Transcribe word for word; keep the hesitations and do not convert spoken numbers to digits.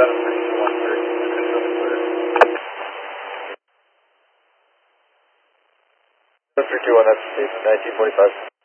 seven three two one three. seven three two one, that's nineteen forty-five.